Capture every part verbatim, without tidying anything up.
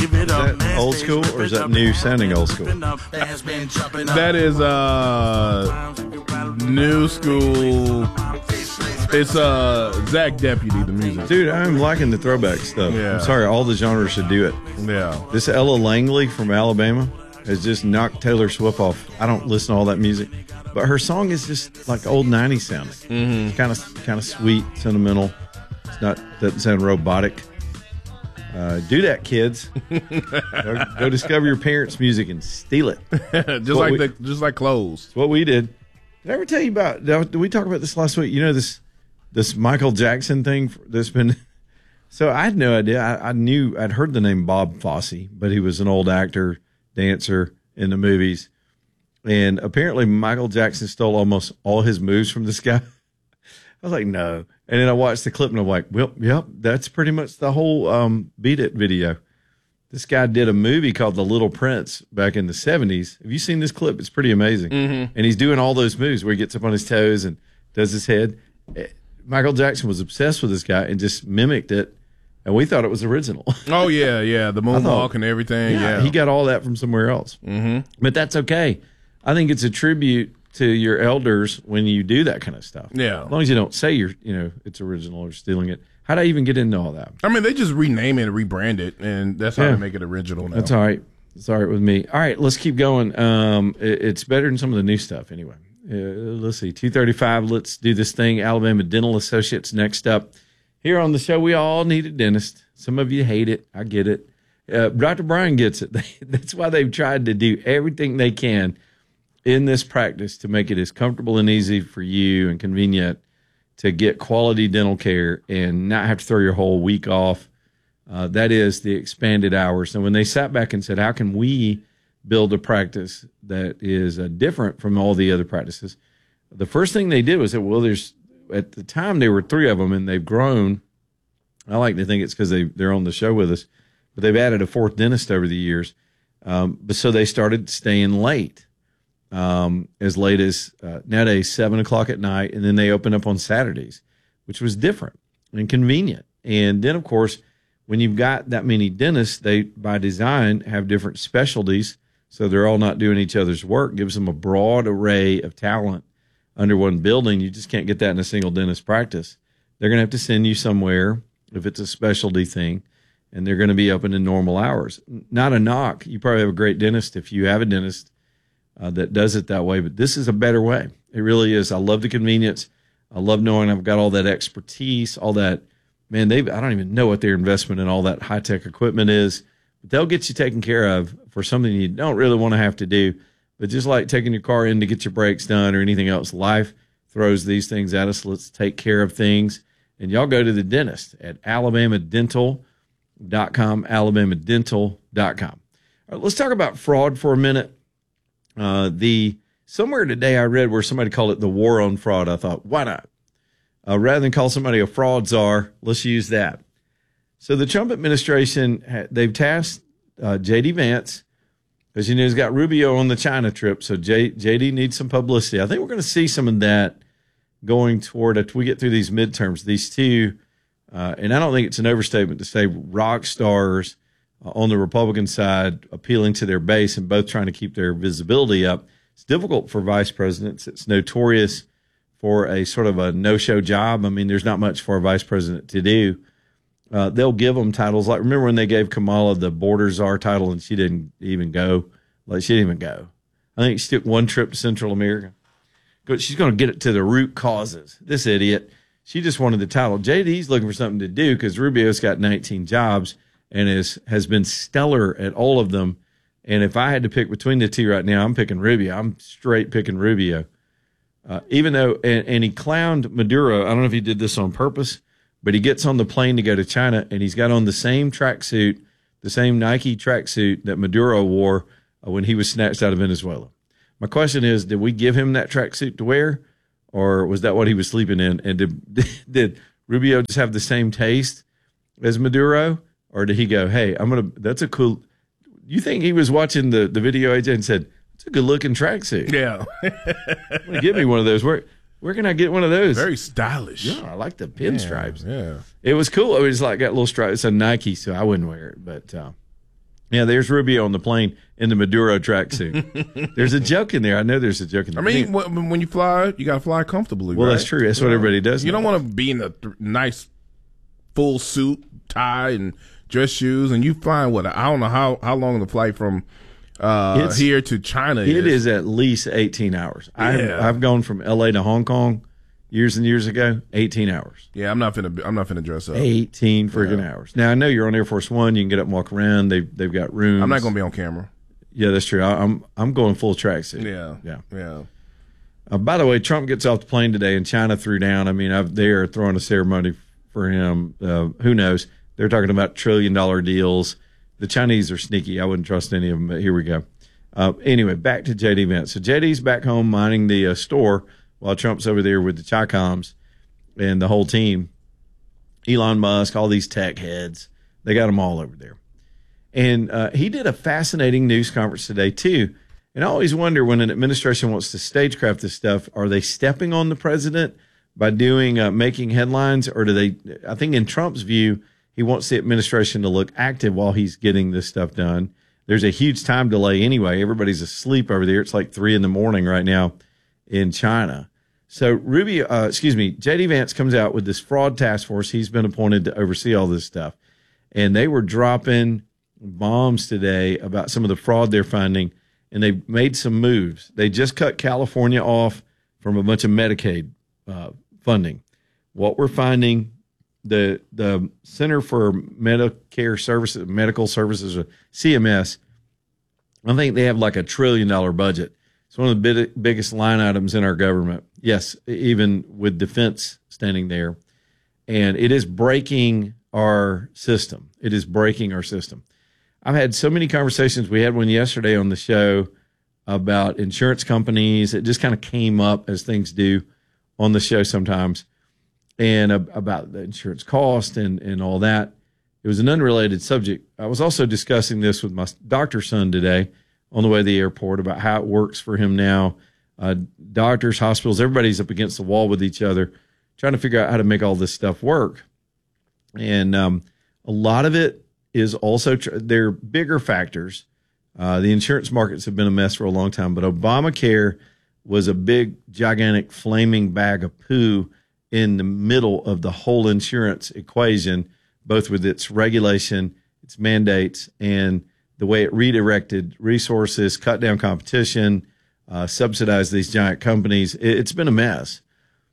Is that old school or is that new sounding old school? That is uh new school. It's uh Zach Deputy, the music. Dude, I'm liking the throwback stuff. Yeah. I'm sorry, all the genres should do it. Yeah. This Ella Langley from Alabama has just knocked Taylor Swift off. I don't listen to all that music, but her song is just like old nineties sounding. Mm-hmm. It's kind of kind of sweet, sentimental. It's not doesn't sound robotic. Uh, do that, kids. go, go discover your parents' music and steal it. just like we, the, just like clothes. It's what we did. Did I ever tell you about? Did we talk about this last week? You know this this Michael Jackson thing that's been. So I had no idea. I, I knew I'd heard the name Bob Fosse, but he was an old actor, dancer in the movies, and apparently Michael Jackson stole almost all his moves from this guy. I was like, no. And then I watched the clip and I'm like, well, yep, that's pretty much the whole um, Beat It video. This guy did a movie called The Little Prince back in the seventies. Have you seen this clip? It's pretty amazing. Mm-hmm. And he's doing all those moves where he gets up on his toes and does his head. Michael Jackson was obsessed with this guy and just mimicked it. And we thought it was original. Oh, yeah, yeah. The moonwalk and everything. Yeah, yeah. He got all that from somewhere else. Mm-hmm. But that's okay. I think it's a tribute to your elders when you do that kind of stuff. Yeah. As long as you don't say you're, you know, it's original or stealing it. How do I even get into all that? I mean, they just rename it and rebrand it, and that's how yeah. they make it original now. That's all right. It's all right with me. All right, let's keep going. Um, it, it's better than some of the new stuff anyway. Uh, let's see, two thirty-five, let's do this thing. Alabama Dental Associates next up. Here on the show, we all need a dentist. Some of you hate it. I get it. Uh, Doctor Brian gets it. That's why they've tried to do everything they can in this practice to make it as comfortable and easy for you and convenient to get quality dental care and not have to throw your whole week off. Uh, that is the expanded hours. So when they sat back and said, how can we build a practice that is uh, different from all the other practices? The first thing they did was that, well, there's, at the time there were three of them and they've grown. I like to think it's because they, they're on the show with us, but they've added a fourth dentist over the years. Um, but so they started staying late. Um, as late as uh, nowadays seven o'clock at night, and then they open up on Saturdays, which was different and convenient. And then, of course, when you've got that many dentists, they by design have different specialties, so they're all not doing each other's work. Gives them a broad array of talent under one building. You just can't get that in a single dentist practice. They're going to have to send you somewhere if it's a specialty thing, and they're going to be open in normal hours. Not a knock. You probably have a great dentist if you have a dentist Uh, that does it that way, but this is a better way. It really is. I love the convenience. I love knowing I've got all that expertise, all that, man, they I don't even know what their investment in all that high-tech equipment is, but they'll get you taken care of for something you don't really want to have to do. But just like taking your car in to get your brakes done or anything else, life throws these things at us. Let's take care of things. And y'all go to the dentist at alabama dental dot com, alabama dental dot com. All right, let's talk about fraud for a minute. Uh, the somewhere today I read where somebody called it the war on fraud. I thought, why not? Uh, rather than call somebody a fraud czar, let's use that. So the Trump administration, they've tasked uh, J D Vance, because you know he's got Rubio on the China trip, so J, JD needs some publicity. I think we're going to see some of that going toward, after we get through these midterms, these two, uh, and I don't think it's an overstatement to say rock stars on the Republican side appealing to their base and both trying to keep their visibility up. It's difficult for vice presidents. It's notorious for a sort of a no-show job. I mean, there's not much for a vice president to do. Uh, they'll give them titles. Like, remember when they gave Kamala the border czar title and she didn't even go? Like, she didn't even go. I think she took one trip to Central America. She's going to get it to the root causes. This idiot. She just wanted the title. J D's looking for something to do because Rubio's got nineteen jobs and is, has been stellar at all of them. And if I had to pick between the two right now, I'm picking Rubio. I'm straight picking Rubio. Uh, even though, and, and he clowned Maduro. I don't know if he did this on purpose, but he gets on the plane to go to China, and he's got on the same tracksuit, the same Nike tracksuit that Maduro wore uh, when he was snatched out of Venezuela. My question is, did we give him that tracksuit to wear, or was that what he was sleeping in? And did, did Rubio just have the same taste as Maduro? Or did he go, hey, I'm going to, that's a cool, you think he was watching the, the video, A J, and said, it's a good looking tracksuit. Yeah. I'm going to get me one of those. Where where can I get one of those? Very stylish. Yeah, I like the pinstripes. Yeah. yeah. It was cool. It was like got little stripes. It's a Nike, so I wouldn't wear it. But uh, Yeah, there's Rubio on the plane in the Maduro tracksuit. There's a joke in there. I know there's a joke in there. I mean, when, when you fly, you got to fly comfortably. Well, right? that's true. That's you what know, everybody does. You now. don't want to be in a th- nice full suit, tie, and dress shoes, and you flying what? I don't know how, how long the flight from uh, here to China it is. It is at least eighteen hours. Yeah. I've, I've gone from L A to Hong Kong years and years ago, eighteen hours. Yeah, I'm not finna. I'm not finna dress up. eighteen friggin' yeah. hours. Now I know you're on Air Force One. You can get up and walk around. They they've got rooms. I'm not gonna be on camera. Yeah, that's true. I, I'm I'm going full tracksuit. Yeah, yeah, yeah. Uh, by the way, Trump gets off the plane today, and China threw down. I mean, I've, they are throwing a ceremony for him. Uh, who knows? They're talking about trillion dollar deals. The Chinese are sneaky. I wouldn't trust any of them. But here we go. Uh, anyway, back to J D Vance. So J D's back home minding the uh, store while Trump's over there with the Chi-Coms and the whole team. Elon Musk, all these tech heads, they got them all over there. And uh, he did a fascinating news conference today, too. And I always wonder when an administration wants to stagecraft this stuff, are they stepping on the president by doing uh, making headlines, or do they? I think in Trump's view, he wants the administration to look active while he's getting this stuff done. There's a huge time delay anyway. Everybody's asleep over there. It's like three in the morning right now in China. So Rubio, uh, excuse me, J D Vance comes out with this fraud task force. He's been appointed to oversee all this stuff, and they were dropping bombs today about some of the fraud they're finding. And they made some moves. They just cut California off from a bunch of Medicaid uh, funding. What we're finding, the the Center for Medicare Services, Medical Services, or C M S, I think they have like a trillion dollar budget. It's one of the big, biggest line items in our government. Yes, even with defense standing there. And it is breaking our system. It is breaking our system. I've had so many conversations. We had one yesterday on the show about insurance companies. It just kind of came up as things do on the show sometimes, and about the insurance cost and, and all that. It was an unrelated subject. I was also discussing this with my doctor's son today on the way to the airport about how it works for him now. Uh, doctors, hospitals, everybody's up against the wall with each other, trying to figure out how to make all this stuff work. And um, a lot of it is also, tr- they're bigger factors. Uh, the insurance markets have been a mess for a long time, but Obamacare was a big, gigantic, flaming bag of poo in the middle of the whole insurance equation, both with its regulation, its mandates, and the way it redirected resources, cut down competition, uh, subsidized these giant companies. It, it's been a mess.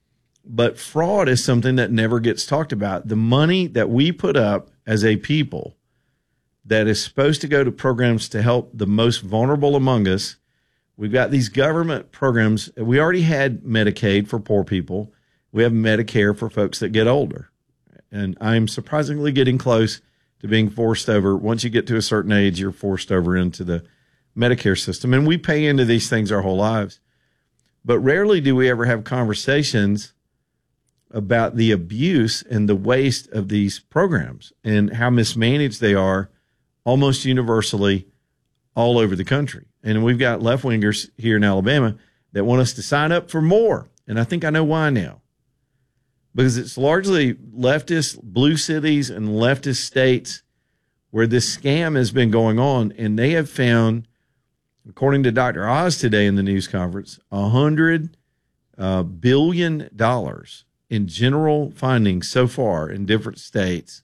But fraud is something that never gets talked about. The money that we put up as a people that is supposed to go to programs to help the most vulnerable among us. We've got these government programs. We already had Medicaid for poor people. We have Medicare for folks that get older. And I'm surprisingly getting close to being forced over. Once you get to a certain age, you're forced over into the Medicare system. And we pay into these things our whole lives. But rarely do we ever have conversations about the abuse and the waste of these programs and how mismanaged they are almost universally all over the country. And we've got left-wingers here in Alabama that want us to sign up for more. And I think I know why now. Because it's largely leftist blue cities and leftist states where this scam has been going on. And they have found, according to Doctor Oz today in the news conference, one hundred uh, billion dollars in general findings so far in different states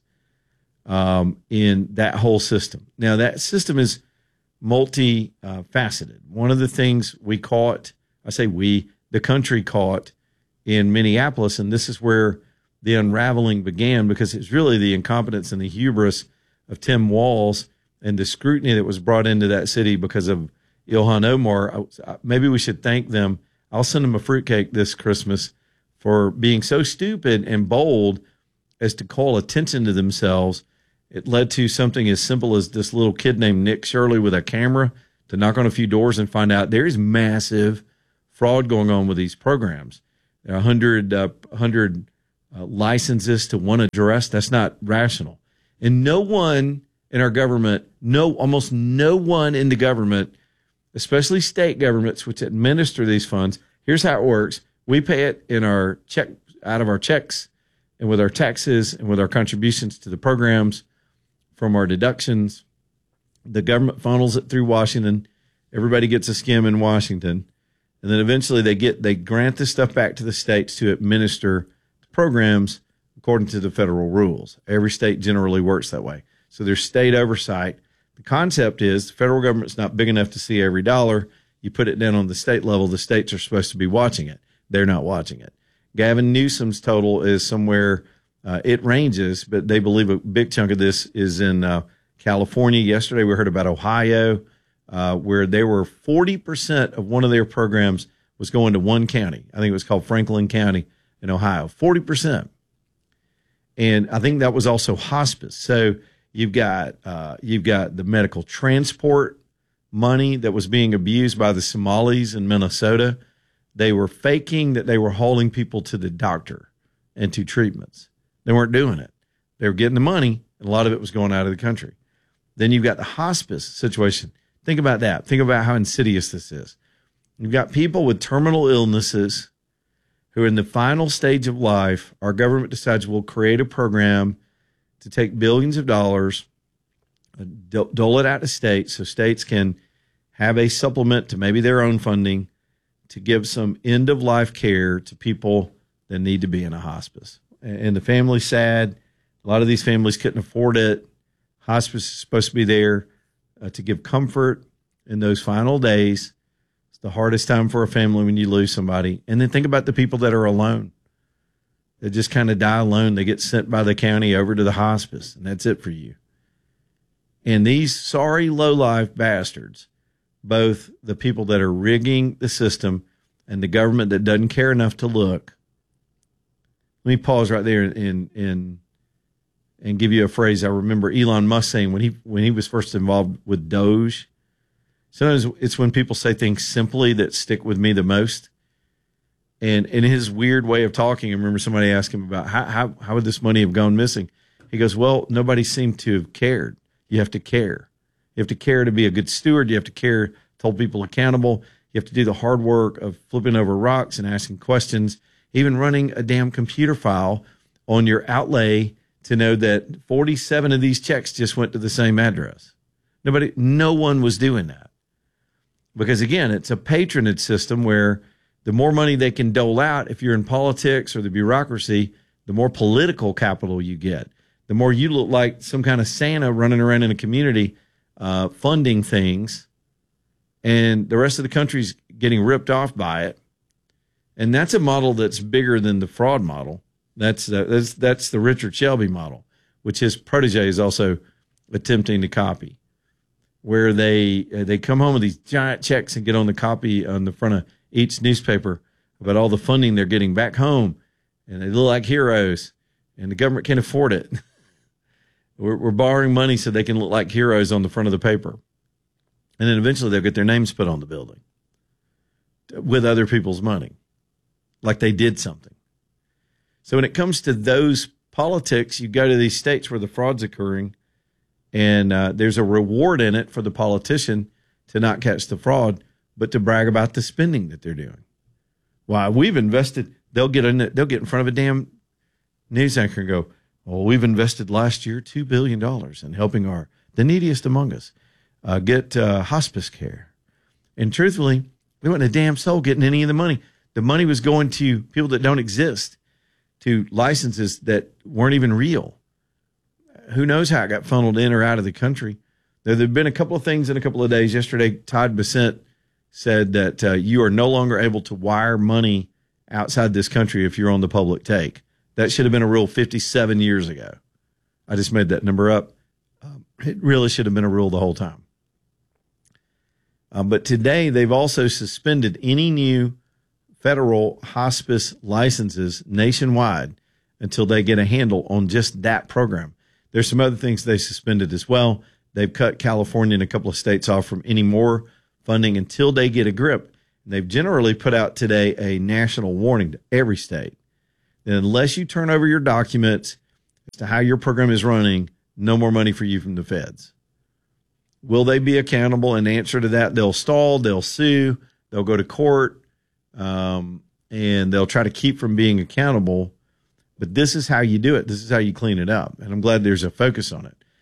um, in that whole system. Now, that system is multi-faceted. Uh, One of the things we caught, I say we, the country caught in Minneapolis, and this is where the unraveling began, because it's really the incompetence and the hubris of Tim Walz and the scrutiny that was brought into that city because of Ilhan Omar. Maybe we should thank them. I'll send them a fruitcake this Christmas for being so stupid and bold as to call attention to themselves. It led to something as simple as this little kid named Nick Shirley with a camera to knock on a few doors and find out there is massive fraud going on with these programs. There are one hundred, uh, one hundred uh, licenses to one address. That's not rational. And no one in our government, no, almost no one in the government, especially state governments which administer these funds, here's how it works. We pay it in our check, out of our checks and with our taxes and with our contributions to the programs from our deductions. The government funnels it through Washington. Everybody gets a skim in Washington. And then eventually they get they grant this stuff back to the states to administer the programs according to the federal rules. Every state generally works that way. So there's state oversight. The concept is the federal government's not big enough to see every dollar. You put it down on the state level, the states are supposed to be watching it. They're not watching it. Gavin Newsom's total is somewhere, uh, it ranges, but they believe a big chunk of this is in uh, California. Yesterday we heard about Ohio, uh, where they were forty percent of one of their programs was going to one county. I think it was called Franklin County in Ohio, forty percent. And I think that was also hospice. So you've got uh, you've got the medical transport money that was being abused by the Somalis in Minnesota. They were faking that they were hauling people to the doctor and to treatments. They weren't doing it. They were getting the money, and a lot of it was going out of the country. Then you've got the hospice situation. Think about that. Think about how insidious this is. You've got people with terminal illnesses who are in the final stage of life. Our government decides we'll create a program to take billions of dollars, dole it out to states so states can have a supplement to maybe their own funding to give some end-of-life care to people that need to be in a hospice. And the family's sad. A lot of these families couldn't afford it. Hospice is supposed to be there uh, to give comfort in those final days. It's the hardest time for a family when you lose somebody. And then think about the people that are alone. They just kind of die alone. They get sent by the county over to the hospice, and that's it for you. And these sorry, low-life bastards, both the people that are rigging the system and the government that doesn't care enough to look. Let me pause right there and and and give you a phrase I remember Elon Musk saying when he when he was first involved with Doge. Sometimes it's when people say things simply that stick with me the most. And in his weird way of talking, I remember somebody asked him about how, how, how would this money have gone missing? He goes, well, nobody seemed to have cared. You have to care. You have to care to be a good steward. You have to care to hold people accountable. You have to do the hard work of flipping over rocks and asking questions, even running a damn computer file on your outlay to know that forty-seven of these checks just went to the same address. Nobody, no one was doing that. Because again, it's a patronage system where the more money they can dole out, if you're in politics or the bureaucracy, the more political capital you get. The more you look like some kind of Santa running around in a community uh, funding things, and the rest of the country's getting ripped off by it. And that's a model that's bigger than the fraud model. That's uh, that's that's the Richard Shelby model, which his protege is also attempting to copy, where they uh, they come home with these giant checks and get on the copy on the front of each newspaper about all the funding they're getting back home, and they look like heroes, and the government can't afford it. we're, we're borrowing money so they can look like heroes on the front of the paper, and then eventually they'll get their names put on the building with other people's money, like they did something. So when it comes to those politics, you go to these states where the fraud's occurring, and uh, there's a reward in it for the politician to not catch the fraud, but to brag about the spending that they're doing. Why, we've invested, they'll get in, they'll get in front of a damn news anchor and go, well, we've invested last year two billion dollars in helping our, the neediest among us, uh, get uh, hospice care. And truthfully, there wasn't a damn soul getting any of the money. The money was going to people that don't exist, to licenses that weren't even real. Who knows how it got funneled in or out of the country. There have been a couple of things in a couple of days. Yesterday, Todd Bessent said that uh, you are no longer able to wire money outside this country if you're on the public take. That should have been a rule fifty-seven years ago. I just made that number up. Um, it really should have been a rule the whole time. Uh, but today, they've also suspended any new federal hospice licenses nationwide until they get a handle on just that program. There's some other things they suspended as well. They've cut California and a couple of states off from any more funding until they get a grip. They've generally put out today a national warning to every state that unless you turn over your documents as to how your program is running, no more money for you from the feds. Will they be accountable and answer to that? They'll stall, they'll sue, they'll go to court. Um, and they'll try to keep from being accountable, but this is how you do it. This is how you clean it up. And I'm glad there's a focus on it,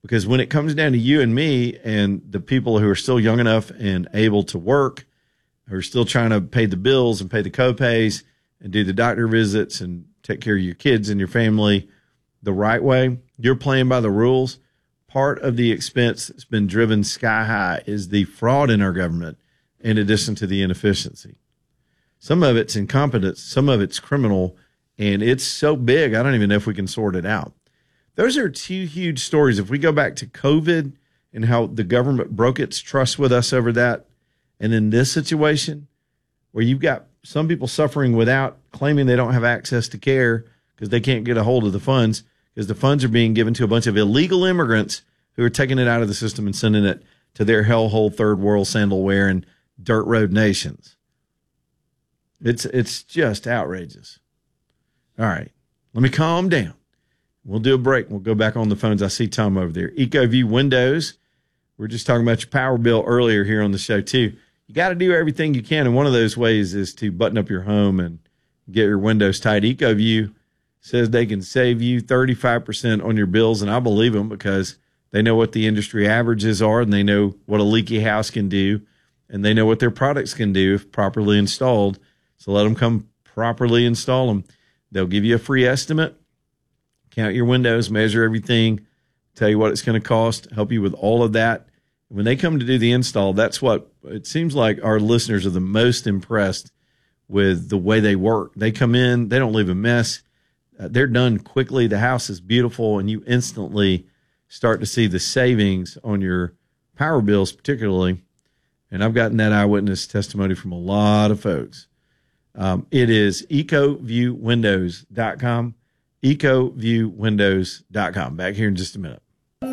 Because when it comes down to you and me and the people who are still young enough and able to work, who are still trying to pay the bills and pay the copays and do the doctor visits and take care of your kids and your family the right way, you're playing by the rules. Part of the expense that's been driven sky high is the fraud in our government, in addition to the inefficiency. Some of it's incompetence, some of it's criminal, and it's so big, I don't even know if we can sort it out. Those are two huge stories. If we go back to COVID and how the government broke its trust with us over that, and in this situation where you've got some people suffering without, claiming they don't have access to care because they can't get a hold of the funds, because the funds are being given to a bunch of illegal immigrants who are taking it out of the system and sending it to their hellhole third world sandal wearing dirt road nations. It's it's just outrageous. All right, let me calm down. We'll do a break. We'll go back on the phones. I see Tom over there. EcoView Windows. We were just talking about your power bill earlier here on the show too. You got to do everything you can, and one of those ways is to button up your home and get your windows tight. EcoView says they can save you thirty-five percent on your bills, and I believe them because they know what the industry averages are, and they know what a leaky house can do, and they know what their products can do if properly installed. So let them come properly install them. They'll give you a free estimate, count your windows, measure everything, tell you what it's going to cost, help you with all of that. When they come to do the install, that's what it seems like our listeners are the most impressed with, the way they work. They come in, they don't leave a mess. Uh, they're done quickly. The house is beautiful, and you instantly start to see the savings on your power bills, particularly. And I've gotten that eyewitness testimony from a lot of folks. Um, it is eco view windows dot com, eco view windows dot com. Back here in just a minute.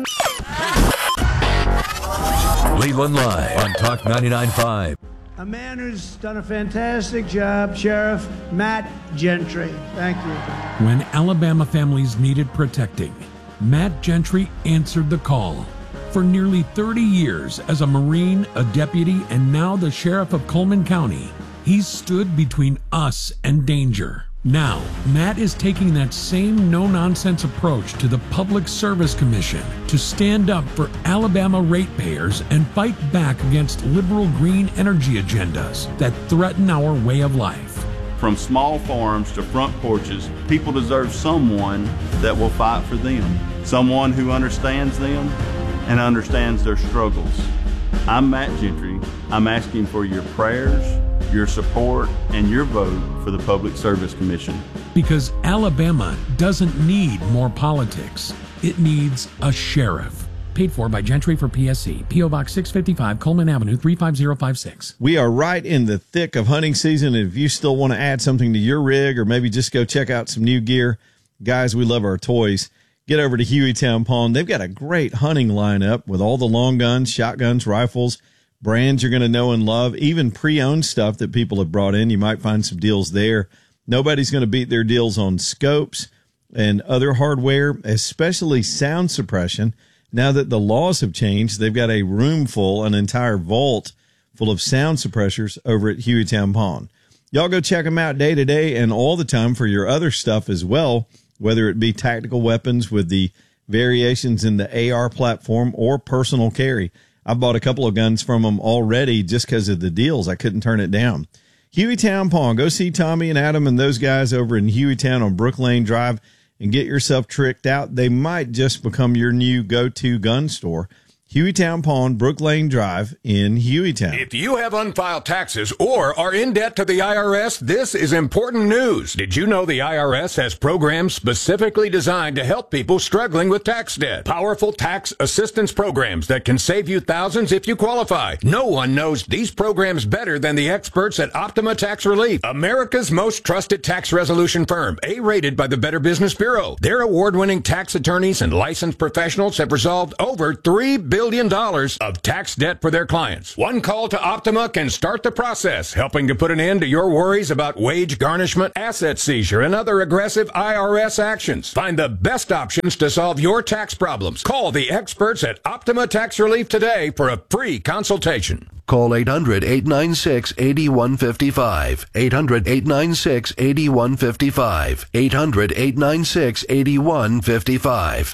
Cleveland Live on Talk ninety-nine point five. A man who's done a fantastic job, Sheriff Matt Gentry. Thank you. When Alabama families needed protecting, Matt Gentry answered the call. For nearly thirty years as a Marine, a deputy, and now the Sheriff of Coleman County, he's stood between us and danger. Now, Matt is taking that same no-nonsense approach to the Public Service Commission to stand up for Alabama ratepayers and fight back against liberal green energy agendas that threaten our way of life. From small farms to front porches, people deserve someone that will fight for them, someone who understands them and understands their struggles. I'm Matt Gentry. I'm asking for your prayers, your support, and your vote for the Public Service Commission. Because Alabama doesn't need more politics. It needs a sheriff. Paid for by Gentry for P S C. P O Box six fifty-five, Coleman Avenue, three five zero five six. We are right in the thick of hunting season, and if you still want to add something to your rig or maybe just go check out some new gear, guys, we love our toys. Get over to Hueytown Pawn. They've got a great hunting lineup with all the long guns, shotguns, rifles, brands you're going to know and love, even pre-owned stuff that people have brought in. You might find some deals there. Nobody's going to beat their deals on scopes and other hardware, especially sound suppression. Now that the laws have changed, they've got a room full, an entire vault full of sound suppressors over at Hueytown Pawn. Y'all go check them out day to day and all the time for your other stuff as well, whether it be tactical weapons with the variations in the A R platform or personal carry. I've bought a couple of guns from them already just because of the deals. I couldn't turn it down. Hueytown Pawn. Go see Tommy and Adam and those guys over in Hueytown on Brook Lane Drive and get yourself tricked out. They might just become your new go-to gun store. Hueytown Pawn, Brook Lane Drive in Hueytown. If you have unfiled taxes or are in debt to the I R S, this is important news. Did you know the I R S has programs specifically designed to help people struggling with tax debt? Powerful tax assistance programs that can save you thousands if you qualify. No one knows these programs better than the experts at Optima Tax Relief, America's most trusted tax resolution firm, A-rated by the Better Business Bureau. Their award-winning tax attorneys and licensed professionals have resolved over three billion dollars of tax debt for their clients. One call to Optima can start the process, helping to put an end to your worries about wage garnishment, asset seizure, and other aggressive I R S actions. Find the best options to solve your tax problems. Call the experts at Optima Tax Relief today for a free consultation. Call eight hundred, eight nine six, eight one five five. eight hundred, eight nine six, eight one five five. eight hundred, eight nine six, eight one five five.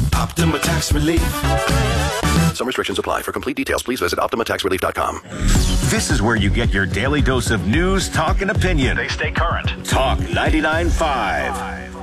Optima Tax Relief. Some restrictions apply. For complete details, please visit optima tax relief dot com. This is where you get your daily dose of news, talk, and opinion. They stay current. Talk ninety-nine point five.